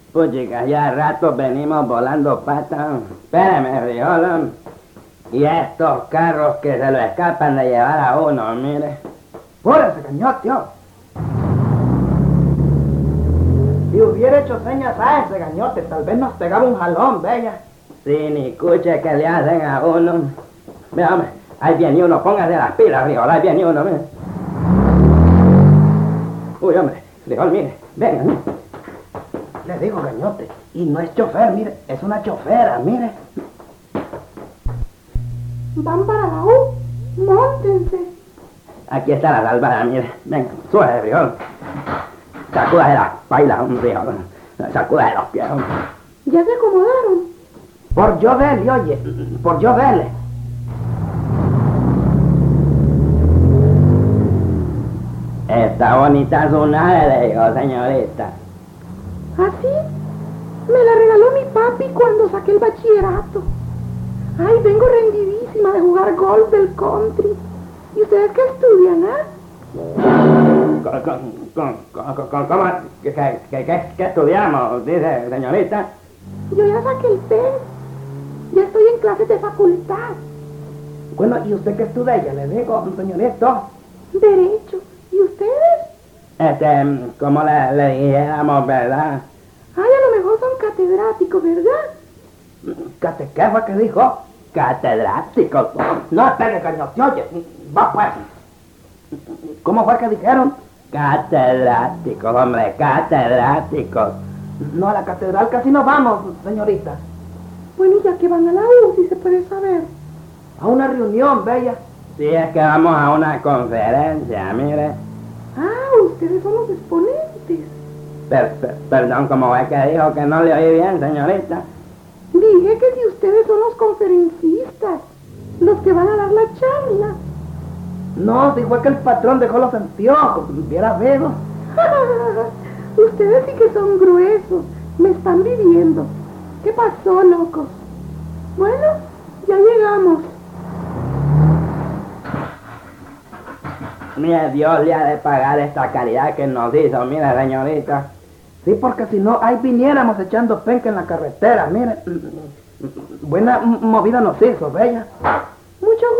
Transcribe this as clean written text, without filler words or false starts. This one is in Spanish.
Pues chicas, ya rato venimos volando patas. Espérame, frijol. Y estos carros que se lo escapan de llevar a uno, mire. ¡Pórese, cañote! Si hubiera hecho señas a ese gañote, tal vez nos pegaba un jalón, bella. Sí, ni cuche que le hacen a uno. Mira, hombre, ahí viene uno, póngase las pilas, frijol, ahí viene uno, mire. Uy, hombre, frijol, mire, venga, mire. Le digo, gañote, y no es chofer, mire, es una chofera, mire. Van para la U, móntense. Aquí está la salvada, mire. Venga, suave, frijol. Sacúdase las pailas, hombre, frijol. Sacúdase los pies, hombre. ¿Ya se acomodaron? Por yo verle, oye, por yo verle. Está bonita su nave, le digo, señorita. ¿Así? Me la regaló mi papi cuando saqué el bachillerato. Ay, vengo rendidísima de jugar golf del country. ¿Y ustedes qué estudian, ¿Cómo? ¿Qué estudiamos? Dice, señorita. Yo ya saqué el test. Ya estoy en clases de facultad. Bueno, ¿y usted qué estudia? Le digo, señorito. Derecho. ¿Y ustedes? Como le dijéramos, ¿verdad? Ay, a lo mejor son catedráticos, ¿verdad? ¿Qué fue que dijo? Catedráticos. No, espere, cañote, oye, va pues. ¿Cómo fue que dijeron? Catedráticos, hombre, catedráticos. No, a la catedral casi no vamos, señorita. Bueno, ya que van a la U, si se puede saber. A una reunión, bella. Sí, es que vamos a una conferencia, mire. Ah, ustedes son los exponentes. Perdón, como es que dijo que no le oí bien, señorita. Dije que si ustedes son los conferencistas, los que van a dar la charla. No, dijo que el patrón dejó los anteojos, hubiera veo. Ustedes sí que son gruesos, me están viviendo. ¿Qué pasó, locos? Bueno, ya llegamos. Mire, Dios le ha de pagar esta caridad que nos hizo, mire, señorita. Sí, porque si no, ahí viniéramos echando penca en la carretera, mire. Buena movida nos hizo, bella.